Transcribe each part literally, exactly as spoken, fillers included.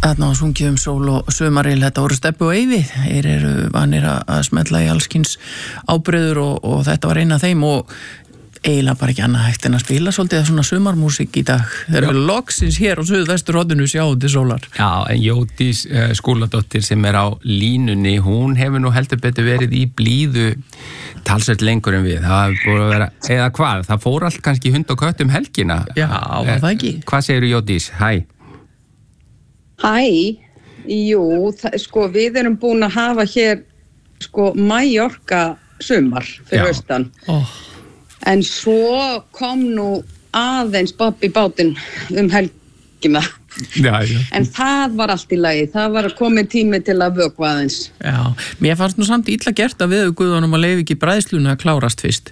Þarna var sungið um sól og sumaril, þetta voru Stebbi og Eyvi, þeir eru vanir að smetla í allskins ábreyður og, og þetta var eina af þeim og eiginlega bara ekki annað hægt en að spila svolítið að svona sumarmúsík í dag. Þeir eru loksins hér á suðvesturhorninu sjáðu sólar. Já, en Jódís uh, Skúladóttir sem er á línunni, hún hefur nú heldur betur verið í blíðu talsvert lengur en við. Það er búið að vera, eða hvað, það fór allt kannski hund og kött um helgina. Já, var það ekki? Hvað segirðu Jódís? Hæ. Hæ, jú, það, sko við erum búin að hafa hér sko Mallorca sumar fyrir austan. Oh. En svo kom nú aðeins babb í bátinn um helgina. Já, já. En það var allt í lagi, það var komið tími til að vökva aðeins. Já, mér fannst nú samt illa gert að við guðunum að leyfa ekki bræðsluna að klárast fyrst.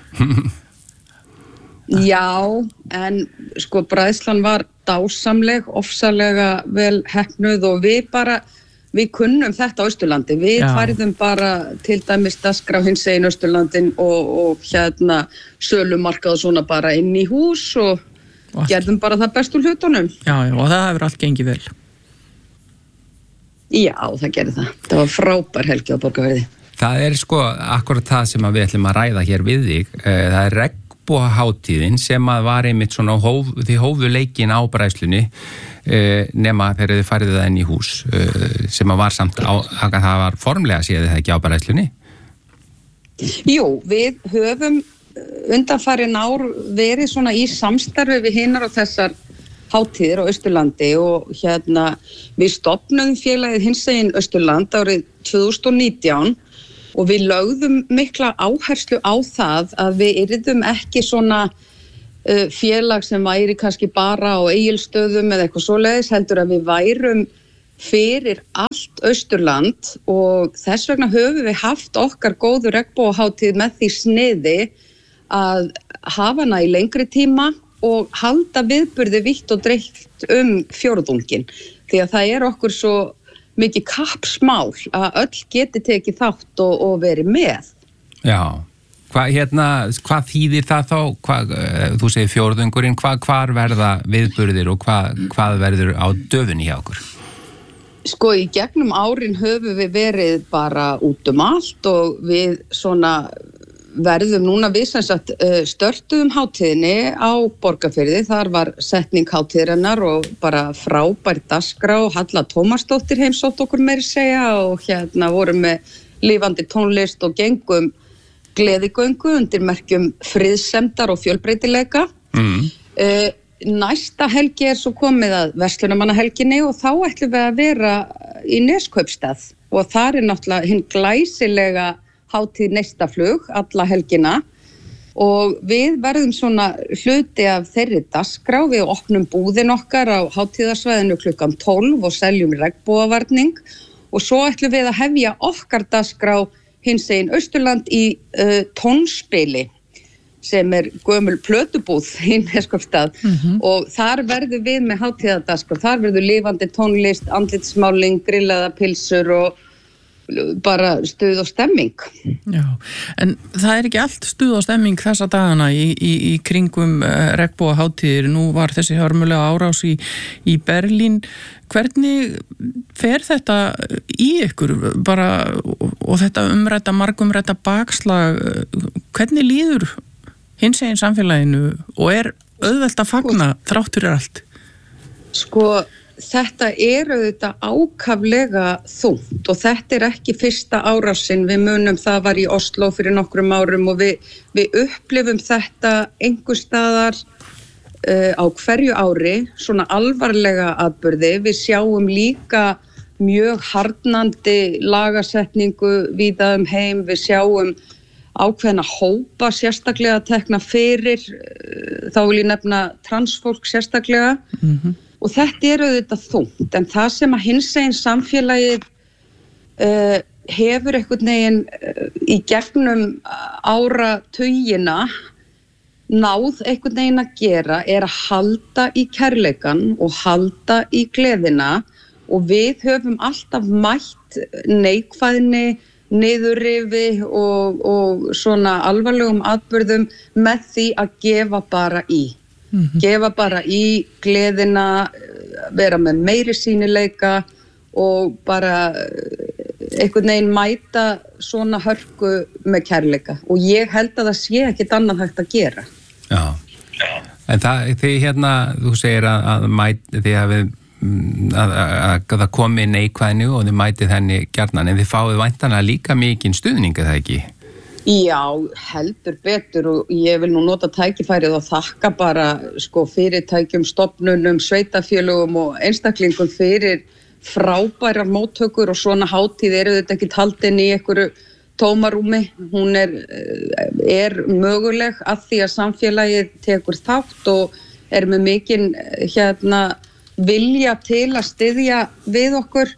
Já, en sko bræðslan var dásamleg, ofsalega vel heppnuð og við bara, við kunnum þetta á Austurlandi. Við Já. færðum bara til dæmis dagskrá hinsegin Austurlandin og, og hérna sölumarkað og svona bara inn í hús og, og gerðum bara það bestu hlutunum. Já, já, og það hefur allt gengið vel. Já, það gerði það. Það var frábær helgi á Borgarfirði. Það er sko akkurat það sem við ætlum að ræða hér við þig. Það er regnbogahátíðin sem að var einmitt svona hóf, því hófu leikin á bræðslunni nema þegar þið farið það inn í hús sem að var samt á, að það var formlega séð það ekki á bræðslunni. Jú, við höfum undanfarin ár verið svona í samstarfi við hinar og þessar hátíðir á Austurlandi og hérna við stofnum félagið hinsegin Austurland árið tvö þúsund og nítján og við lögðum mikla áherslu á það að við yrðum ekki svona uh, félag sem væri kannski bara á Egilsstöðum eða eitthvað svoleiðis, heldur að við værum fyrir allt Austurland og þess vegna höfum við haft okkar góðu regnbogahátíð með því sniði að hafa hana í lengri tíma og halda viðburði vítt og dreift um fjórðunginn því að það er okkur svo mikið kappsmál að öll geti tekið þátt og, og verið með. Já, hvað hérna, hvað þýðir það þá, hvað, þú segir fjórðungurinn, hvað, hvar verða viðburðir og hvað, hvað verður á döfunni hjá okkur? Sko í gegnum árin höfum við verið bara út um allt og við svona verðum núna við sem sagt störtuðum hátíðinni á Borgarfirði, þar var setning hátíðarinnar og bara frábær dagskrá og Halla Tómasdóttir heimsótt okkur meiri segja og hérna vorum með lifandi tónlist og gengum gleðigöngu undir merkjum friðsemdar og fjölbreytileika. Mm. Uh, næsta helgi er svo komið að verslunarmannahelginni og þá ætlum við að vera í Neskaupstað og þar er náttúrulega hinn glæsilega hátíð neistaflug alla helgina og við verðum svona hluti af þeirri dagskrá, við opnum búðin okkar á hátíðarsvæðinu klukkan tólf og seljum regnbogavarning og svo ætlum við að hefja okkar dagskrá hinsegin Austurland í uh, tónspili sem er gömul plötubúð í Neskaupstað mm-hmm. og þar verðum við með hátíðadagskrá, þar verður lifandi tónlist, andlitsmáling, grillaða pilsur og bara stuð og stemming. Já, en það er ekki allt stuð og stemming þessa dagana í, í, í kringum uh, regnbogahátíðir. Nú var þessi hörmulega árás í, í Berlín. Hvernig fer þetta í ykkur bara og, og þetta umrædda, margumrædda bakslag, hvernig líður hinsegin samfélaginu og er auðvelt að fagna þrátt fyrir allt? Sko þetta er auðvitað ákaflega þungt og þetta er ekki fyrsta árásin, við munum það var í Oslo fyrir nokkrum árum og við, við upplifum þetta einhvers staðar uh, á hverju ári, svona alvarlega atburði, við sjáum líka mjög harðnandi lagasetningu víða um heim, við sjáum ákveðna hópa sérstaklega tekna fyrir, uh, þá vil ég nefna transfólk sérstaklega, mm-hmm. og þetta er auðvitað þungt, en það sem að hinsegin samfélagið uh, hefur einhvern veginn uh, í gegnum áratugina náð einhvern veginn að gera er að halda í kærleikan og halda í gleðina og við höfum alltaf mætt neikvæðni, niðurrifi og, og svona alvarlegum atburðum með því að gefa bara í. Mm-hmm. Gefa bara í gleðina, vera með meiri sýnileika og bara einhvern veginn mæta svona hörku með kærleika og ég held að það sé ekkert annað hægt að gera. Já, en það, þið hérna, þú segir að, að mæti, þið hafið að, að, að það komi neikvæðinu og þið mætið henni gjarnan, en þið fáið væntanlega líka mikinn stuðning, eða ekki? Já, heldur betur og ég vil nú nota tækifærið og þakka bara sko fyrirtækjum, stofnunum, sveitafélögum og einstaklingum fyrir frábærar móttökur og svona hátíð eru þetta ekki haldin í einhverju tómarúmi. Hún er, er möguleg að því að samfélagið tekur þátt og er með mikinn hérna, vilja til að styðja við okkur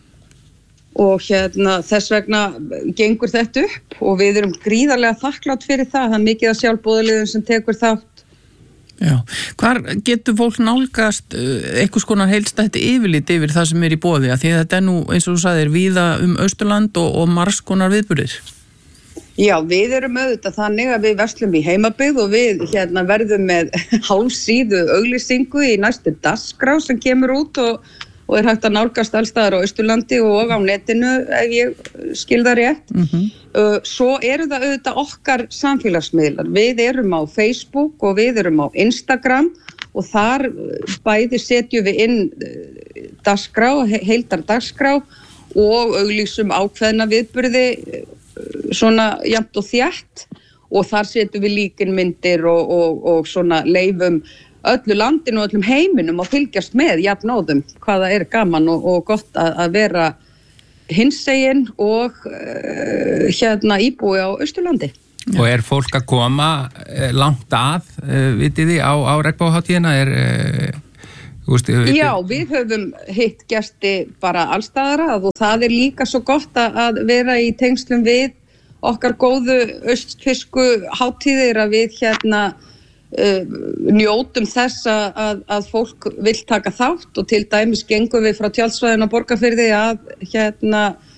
og hérna, þess vegna gengur þetta upp og við erum gríðarlega þakklátt fyrir það. Það er mikið að sjálfboðaliðum sem tekur þátt. Já, hvar getur fólk nálgast einhvers konar heildstætt yfirlit yfir það sem er í boði? Því þetta er nú, eins og þú sagðir, víða um Austurland og, og margs konar viðburðir. Já, við erum auðvitað þannig að við verslum í heimabyggð og við hérna, verðum með hálfsíðu auglýsingu í næstu dagskrá sem kemur út og, og er hægt að nálgast allstaðar á Austurlandi og á netinu ef ég skil það rétt. Mm-hmm. Svo eru það auðvitað okkar samfélagsmiðlar. Við erum á Facebook og við erum á Instagram og þar bæði setjum við inn dagskrá, heildar dagskrá og auglýsum ákveðna viðburði svona jafnt og þétt og þar setjum við líkinmyndir og, og, og svona leifum öllu landinu og öllum heiminum að fylgjast með jafnóðum hvaða er gaman og, og gott að, að vera hinsegin og uh, hérna íbúi á Austurlandi. Og er fólk að koma langt að, uh, vitið þið, á, á regnbogahátíðina? Er, uh, úst, Já, við höfum hitt gesti bara allstaðar að og það er líka svo gott að vera í tengslum við okkar góðu austfirsku hátíðir að við hérna Uh, njótum þess að, að, að fólk vill taka þátt og til dæmis gengum við frá Tjaldsvæðinu á Borgarfirði að, hérna,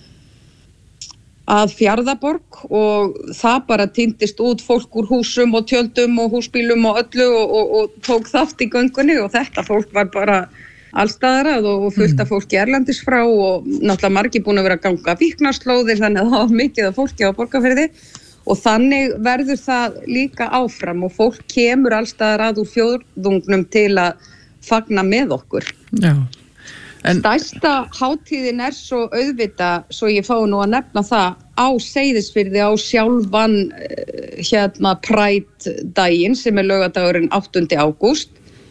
að Fjarðaborg og það bara týndist út fólk úr húsum og tjöldum og húsbílum og öllu og, og, og tók þátt í göngunni og þetta fólk var bara allstaðarað og fullt af fólki erlendis frá og náttúrulega margir búin að vera að ganga fíknarslóðir þannig að það var mikið af fólki á Borgarfirði. Og þannig verður það líka áfram og fólk kemur allstaðar að úr fjórðungnum til að fagna með okkur. Já. En... Stærsta hátíðin er svo auðvita, svo ég fái nú að nefna það, á Seyðisfirði á sjálfan hérna Pride-daginn sem er laugardagurinn áttunda ágúst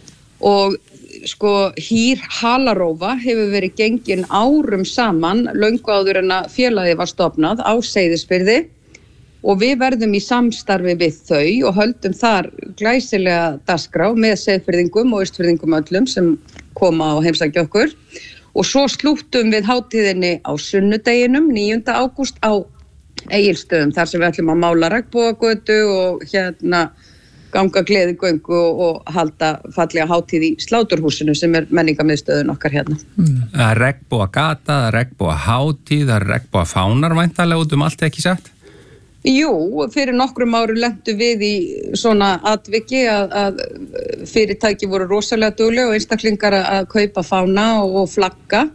og sko hýr Halarófa hefur verið gengin árum saman löngu áður en að félagið var stofnað á Seyðisfirði. Og við verðum í samstarfi við þau og höldum þar glæsilega dagskrá með Seyðfirðingum og Austfirðingum öllum sem koma og heimsækja okkur. Og svo slúttum við hátíðinni á sunnudeginum, níunda ágúst á Egilsstöðum, þar sem við ætlum að mála regnbogagötu og hérna ganga gleðigöngu og, og halda fallega hátíð í Sláturhúsinu sem er menningarmiðstöðun okkar hérna. Mm. Það er regnbogagata, það er regnbogahátíð, það er regnbogafánar væntanlega út um allt, ekki sagt? Jú, fyrir nokkrum árum lentum við í svona atviki að, að fyrirtæki voru rosalega dugleg og einstaklingar að kaupa fána og flagga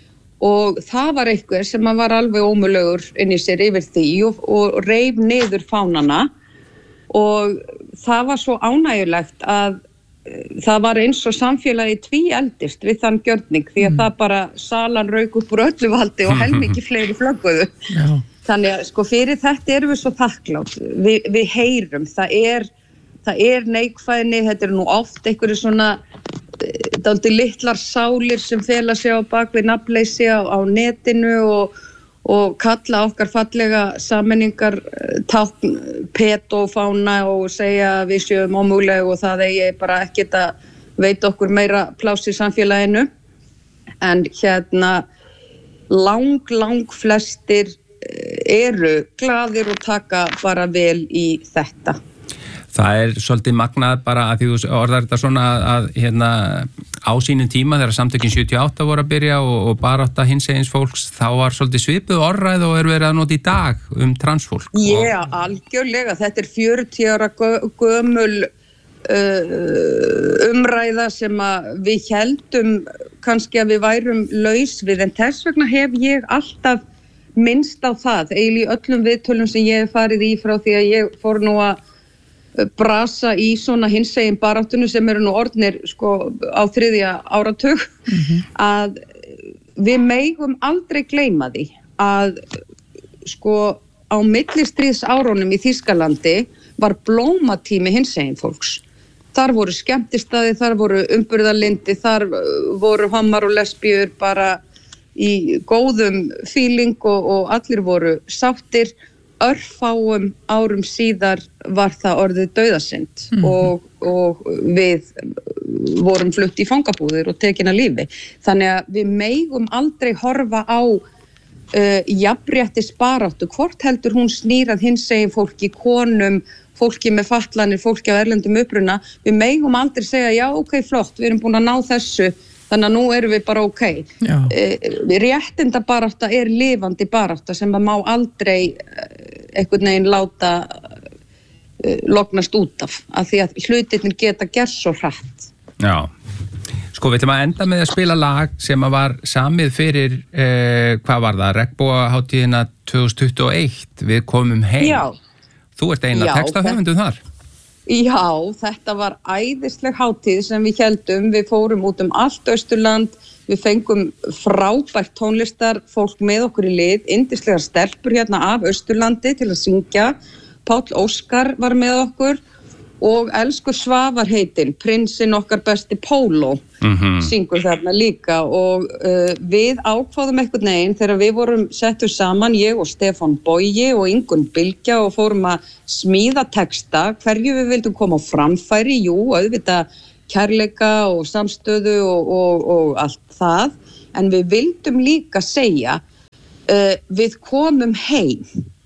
og það var eitthvað sem var alveg ómögulegur inn í sér yfir því og, og reif niður fánana og það var svo ánægjulegt að það var eins og samfélagi tvíeldist við þann gjörning því að mm. það bara salan rauk upp úr öllu valdi og helmingi fleiri flögguðu. Já. Þannig að sko fyrir þetta erum við svo þakklátt, Vi, við heyrum, það er, það er neikvæðni, þetta er nú oft einhverju svona dálítið litlar sálir sem fela sig á bak við nafnleysi á, á netinu og, og kalla okkar fallega sammenningar tákn pedófána og segja að við séum ómöguleg og það eigi bara ekkert að veita okkur meira pláss í samfélaginu. En hérna lang, lang flestir eru glaðir og taka bara vel í þetta. Það er svolítið magnað bara að því þú orðar þetta svona að, að hérna á sínum tíma þegar samtökin sjötíu og átta voru að byrja og, og barátta hinsegins fólks þá var svolítið svipuð orðræð og er verið að nota í dag um transfólk. Já, algjörlega. Þetta er fjörutíu ára gömul uh, umræða sem að við heldum kannski að við værum laus við, en þess vegna hef ég alltaf minnst á það, eiginlega í öllum viðtölum sem ég hef farið í frá því að ég fór nú að brasa í svona hinsegin baráttunum sem eru nú orðnir sko á þriðja áratug, mm-hmm. að við megum aldrei gleyma því að sko á millistríðsárunum í Þýskalandi var blómatími hinsegin fólks. Þar voru skemmtistaði, þar voru umburðarlyndi, þar voru homar og lesbíur bara í góðum feeling og, og allir voru sáttir. Örfáum árum síðar var það orðið dauðasynd, mm-hmm. og, og við vorum flutt í fangabúðir og tekin að lífi. Þannig að við megum aldrei horfa á uh, jafnréttisbaráttu, hvort heldur hún snýrað hinsegin fólki, konum, fólki með fatlanir, fólki af erlendum uppruna. Við megum aldrei segja, já, ok, flott, við erum búin að ná þessu, þannig að nú erum við bara ok. Uh, réttindabarátta er lifandi barátta sem að má aldrei einhvern veginn láta uh, lognast út af, af því að hlutirnir geta gerst svo hratt. Já, sko við ætlum að enda með að spila lag sem að var samið fyrir, eh, hvað var það, Regnbogahátíðina tvö þúsund tuttugu og eitt, við komum heim. Já. Þú ert eina textahöfundum þar. Já, þetta var æðisleg hátíð sem við héldum, við fórum út um allt Austurland, við fengum frábært tónlistar fólk með okkur í lið, yndislegar stelpur hérna af Austurlandi til að syngja. Páll Óskar var með okkur og elsku Svavar heitinn, prinsinn okkar besti Pólo, mm-hmm. syngur þarna líka og uh, við ákváðum einhvern veginn þegar við vorum settur saman, ég og Stefán Bogi og Ingunn Bylgja og fórum að smíða texta, hverju við vildum koma á framfæri, jú, auðvitað kærleika og samstöðu og, og, og allt það, en við vildum líka segja, uh, við komum heim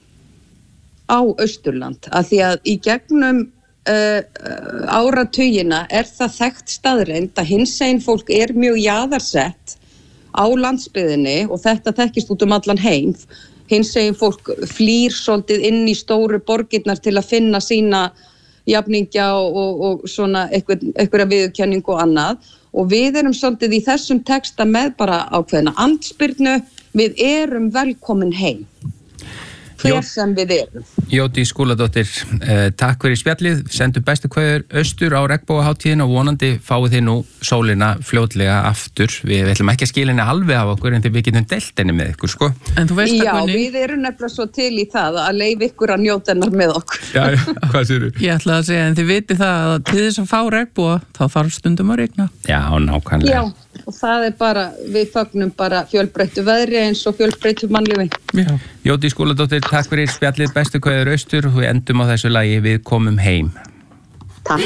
á Austurland, af því að í gegnum Uh, áratugina er það þekkt staðreynd að hinsegin fólk er mjög jaðarsett á landsbyggðinni og þetta þekkist út um allan heim. Hinsegin fólk flýr svolítið inn í stóru borgirnar til að finna sína jafningja og, og, og svona einhverja viðurkenningu og annað og við erum svolítið í þessum texta með bara ákveðna andspyrnu, við erum velkomin heim. Hver sem við erum. Jódís Skúladóttir, eh, takk fyrir spjallið, sendum bestu kveður austur á Regnbogahátíðina og vonandi fáið þið nú sólina fljótlega aftur. Við ætlum ekki að skila henni alveg af okkur en þið við getum delt henni með ykkur, sko. En þú veist að Já, hvernig... við erum nefnilega svo til í það að leyfa ykkur að njóta hennar með okkur. Já, hvað sér þú? Ég ætla að segja, en þið viti það að til þess að fá regnboga, þá þarf stundum að regna. Já, nákvæmlega. Já, og það er bara, við fögnum bara fjölbreyttu veðri eins og fjölbreyttu mannlífi. Já. Jódís Skúladóttir, takk fyrir spjallið, bestu kveður austur og við endum á þessu lagi Við komum heim.